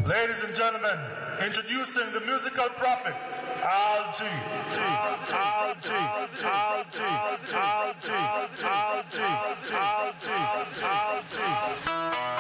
Ladies and gentlemen, introducing the musical prophet, Al G.